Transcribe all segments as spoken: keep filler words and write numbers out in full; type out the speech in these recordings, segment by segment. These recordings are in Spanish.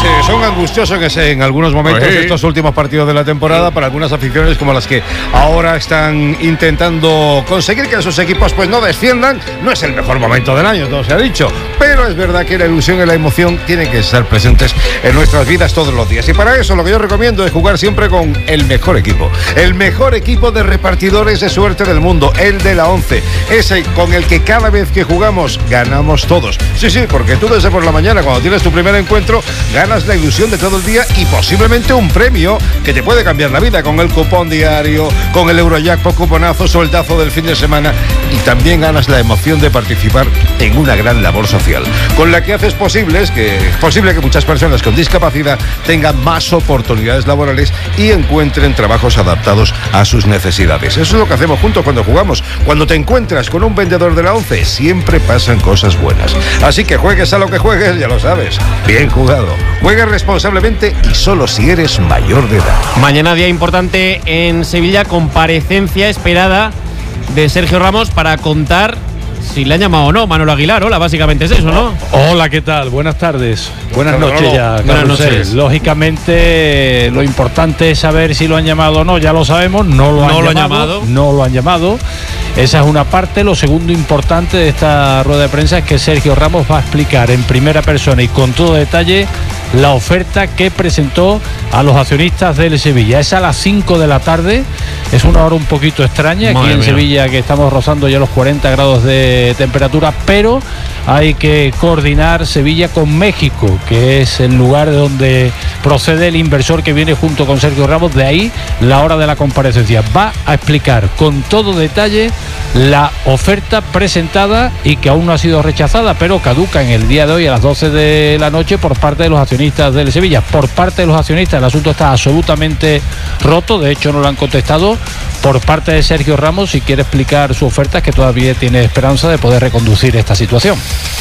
eh, son angustiosos en, en algunos momentos Oye. estos últimos partidos de la temporada para algunas aficiones como las que ahora están intentando conseguir que sus equipos pues no desciendan. No es el mejor momento del año, todo se ha dicho, pero es verdad que la ilusión y la emoción tienen que estar presentes en nuestras vidas todos los días, y para eso lo que yo recomiendo es jugar siempre con el mejor equipo, el mejor equipo de repartidores de suerte del mundo, el de la once, ese con el que cada vez que jugamos ganamos todos. Sí, sí, porque tú desde por la mañana, cuando tienes tu primer encuentro, ganas la ilusión de todo el día y posiblemente un premio que te puede cambiar la vida, con el cupón diario, con el Eurojackpot, cuponazo, sueldazo del fin de semana, y también ganas la emoción de participar en una gran labor social, con la que haces posibles que es posible que muchas personas con discapacidad tengan más oportunidades laborales y encuentren trabajos adaptados a sus necesidades. Eso es lo que hacemos juntos cuando jugamos. Cuando te encuentras con un vendedor de la once, siempre pasan cosas buenas. Así que juegues a lo que juegues, ya lo sabes. Bien jugado. Juegues responsablemente y solo si eres mayor de edad. Mañana día importante en Sevilla, comparecencia esperada de Sergio Ramos para contar si le han llamado o no. Manolo Aguilar, hola, básicamente es eso, ¿no? Hola, ¿qué tal? Buenas tardes. Buenas noches ya. Buenas noches. Lógicamente, lo importante es saber si lo han llamado o no. Ya lo sabemos, no lo han, no llamado, lo han llamado. No lo han llamado. Esa es una parte. Lo segundo importante de esta rueda de prensa es que Sergio Ramos va a explicar en primera persona y con todo detalle la oferta que presentó a los accionistas del Sevilla. Es a las cinco de la tarde. Es una hora un poquito extraña aquí en Sevilla, que estamos rozando ya los cuarenta grados de temperatura, pero hay que coordinar Sevilla con México, que es el lugar de donde procede el inversor que viene junto con Sergio Ramos. De ahí la hora de la comparecencia. Va a explicar con todo detalle la oferta presentada y que aún no ha sido rechazada, pero caduca en el día de hoy a las doce de la noche por parte de los accionistas del Sevilla. Por parte de los accionistas el asunto está absolutamente roto, de hecho no lo han contestado. Por parte de Sergio Ramos, si quiere explicar su oferta, es que todavía tiene esperanza de poder reconducir esta situación.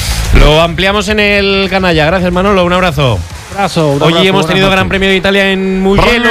Lo ampliamos en el canalla. Gracias, Manolo, un abrazo. Un abrazo, un abrazo. Hoy hemos tenido Gran Premio de Italia en Mugello.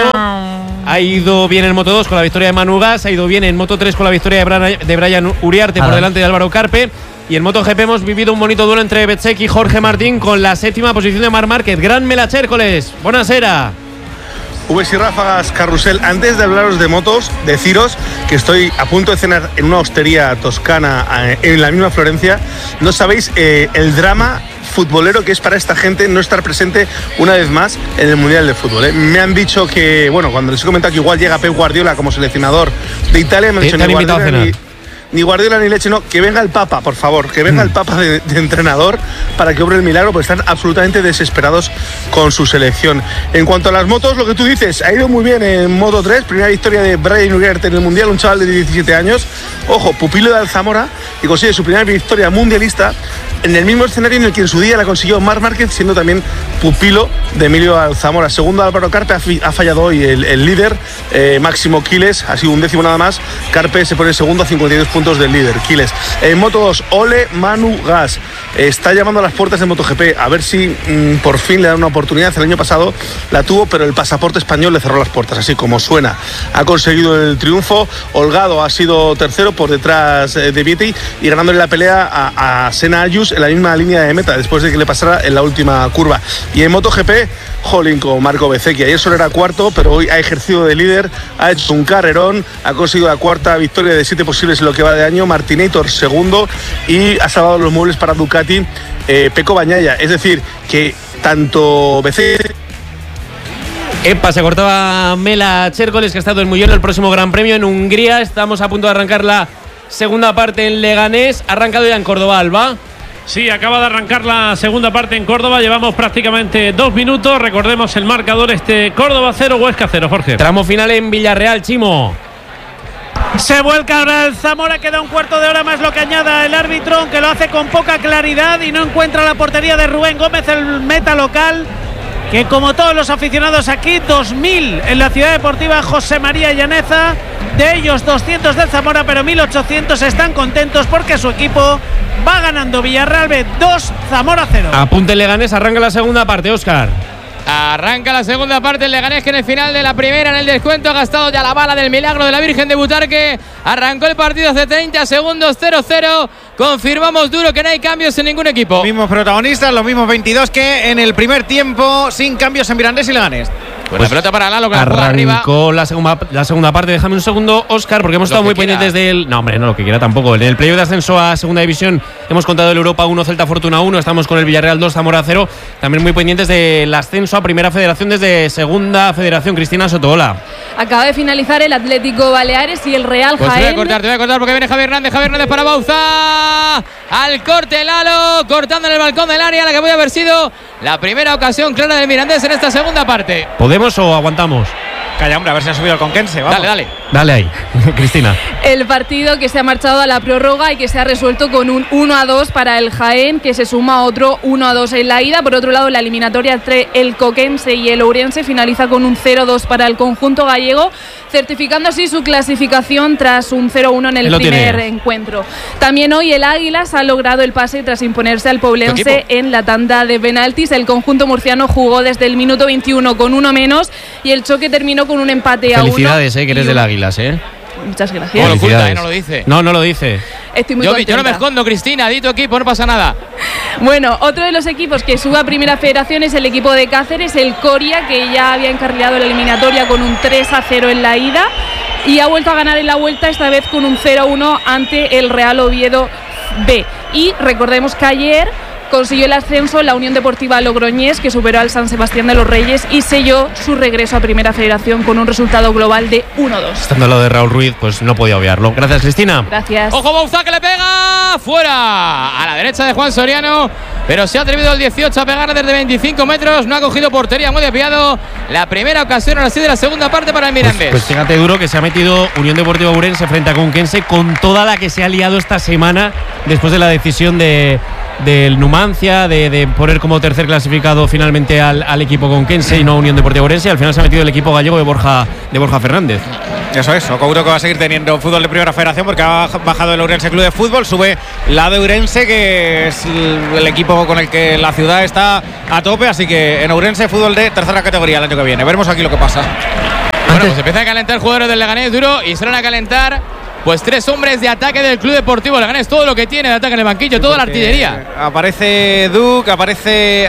Ha ido bien en Moto dos con la victoria de Manu Gas, ha ido bien en Moto tres con la victoria de Brian, de Brian Uriarte por delante de Álvaro Carpe. Y en MotoGP hemos vivido un bonito duelo entre Bezzecchi y Jorge Martín con la séptima posición de Marc Márquez. Gran Mela Chércoles, buonasera. Ubes y ráfagas, carrusel. Antes de hablaros de motos, deciros que estoy a punto de cenar en una hostería toscana eh, en la misma Florencia. No sabéis eh, el drama futbolero que es para esta gente no estar presente una vez más en el Mundial de Fútbol, ¿eh? Me han dicho que, bueno, cuando les he comentado que igual llega Pep Guardiola como seleccionador de Italia, me han dicho ¿Te han ni invitado a Guardiola cenar? ni, ni Guardiola ni leche, no, que venga el Papa, por favor, que venga mm. el Papa de, de entrenador para que obre el milagro, porque están absolutamente desesperados con su selección. En cuanto a las motos, lo que tú dices, ha ido muy bien en Moto tres, primera victoria de Brian Uriarte en el Mundial, un chaval de diecisiete años, ojo, pupilo de Alzamora, y consigue su primera victoria mundialista en el mismo escenario en el que en su día la consiguió Marc Márquez, siendo también pupilo de Emilio Alzamora. Segundo, Álvaro Carpe, ha fallado hoy el, el líder, eh, Máximo Quiles, ha sido un décimo nada más. Carpe se pone segundo a cincuenta y dos puntos del líder, Quiles. En Moto dos, Ole Manu Gas, eh, está llamando a las puertas de MotoGP, a ver si mmm, por fin le dan una oportunidad. El año pasado la tuvo, pero el pasaporte español le cerró las puertas, así como suena. Ha conseguido el triunfo. Holgado ha sido tercero por detrás eh, de Vietti y ganándole la pelea a, a Senna Ayus en la misma línea de meta después de que le pasara en la última curva. Y en MotoGP, jolín con Marco Bezzecchi. Ayer solo era cuarto, pero hoy ha ejercido de líder, ha hecho un carrerón, ha conseguido la cuarta victoria de siete posibles en lo que va de año. Martinator segundo y ha salvado los muebles para Ducati eh, Pecco Bagnaia. Es decir, que tanto Bezzecchi... Epa, se cortaba Mela Chércoles, que ha estado en Mugello en el próximo Gran Premio en Hungría. Estamos a punto de arrancar la segunda parte en Leganés. Ha arrancado ya en Córdoba, Alba. Sí, acaba de arrancar la segunda parte en Córdoba. Llevamos prácticamente dos minutos. Recordemos el marcador, este Córdoba cero, Huesca cero, Jorge. Tramo final en Villarreal, Chimo. Se vuelca ahora el Zamora, queda un cuarto de hora más lo que añada el árbitro, aunque lo hace con poca claridad y no encuentra la portería de Rubén Gómez, el meta local, que como todos los aficionados aquí, dos mil en la Ciudad Deportiva José María Llaneza, de ellos doscientos del Zamora, pero mil ochocientos están contentos porque su equipo va ganando. Villarreal B dos, Zamora cero. Apunte Leganés, arranca la segunda parte, Óscar. Arranca la segunda parte el Leganés, que en el final de la primera, en el descuento, ha gastado ya la bala del milagro de la Virgen de Butarque. Arrancó el partido hace treinta segundos, cero cero. Confirmamos, Duro, que no hay cambios en ningún equipo. Mismos protagonistas, los mismos veintidós que en el primer tiempo, sin cambios en Mirandés y Leganés. Pues, pues la pelota para Lalo, que la juega arriba. Arrancó la segunda, la segunda parte. Déjame un segundo, Óscar, porque hemos Lo estado muy quiera. pendientes del. No, hombre, no lo que quiera tampoco. En el playoff de ascenso a segunda división hemos contado el Europa uno, Celta Fortuna uno. Estamos con el Villarreal dos, Zamora cero. También muy pendientes del ascenso a Primera Federación desde Segunda Federación. Cristina Sotola. Acaba de finalizar el Atlético Baleares y el Real Pues Jaén. te voy a cortar, te voy a cortar porque viene Javier Hernández. Javier Hernández para Bauza. Al corte, Lalo, cortando en el balcón del área, la que puede haber sido la primera ocasión clara del Mirandés en esta segunda parte. ¿Podemos o aguantamos? Calla, hombre, a ver si ha subido el Conquense. Vamos. Dale, dale. Dale ahí, Cristina. El partido que se ha marchado a la prórroga y que se ha resuelto con un uno a dos para el Jaén, que se suma a otro uno a dos en la ida. Por otro lado, la eliminatoria entre el Coquense y el Ourense finaliza con un cero dos para el conjunto gallego, certificando así su clasificación tras un cero uno en el Lo primer tiene. encuentro. También hoy el Águilas ha logrado el pase tras imponerse al Poblense en la tanda de penaltis. El conjunto murciano jugó desde el minuto veintiuno con uno menos y el choque terminó con un empate a uno. Felicidades, eh, que eres del Águilas, eh. Muchas gracias. No lo oculta, Felicidades. eh, no lo dice. No, no lo dice. Estoy muy Yo, contenta. yo no me escondo, Cristina. Di tu equipo, no pasa nada. Bueno, otro de los equipos que sube a Primera Federación es el equipo de Cáceres, el Coria, que ya había encarrilado la eliminatoria con un tres a cero en la ida y ha vuelto a ganar en la vuelta, esta vez con un cero a uno ante el Real Oviedo B. Y recordemos que ayer consiguió el ascenso la Unión Deportiva Logroñés, que superó al San Sebastián de los Reyes y selló su regreso a Primera Federación con un resultado global de uno dos. Estando al lado de Raúl Ruiz, pues no podía obviarlo. Gracias, Cristina. Gracias. Ojo, Bauza, que le pega fuera a la derecha de Juan Soriano, pero se ha atrevido el dieciocho a pegar desde veinticinco metros. No ha cogido portería, muy desviado. La primera ocasión ahora sí de la segunda parte para el Mirandés. Pues, pues fíjate, Duro, que se ha metido Unión Deportiva Ourense frente a Conquense con toda la que se ha liado esta semana después de la decisión de del Numancia de, de poner como tercer clasificado finalmente al, al equipo conquense y no Unión Deportiva Ourense. Al final se ha metido el equipo gallego de Borja de Borja Fernández. Eso es, Ocouro que va a seguir teniendo fútbol de Primera Federación porque ha bajado el Ourense Club de Fútbol, sube la de Ourense, que es el equipo con el que la ciudad está a tope, así que en Ourense fútbol de tercera categoría el año que viene. Veremos aquí lo que pasa. Bueno, pues empiezan a calentar jugadores del Leganés, Duro, y se van a calentar pues tres hombres de ataque del Club Deportivo Leganés. Todo lo que tiene de ataque en el banquillo, toda la artillería. Aparece Duke, aparece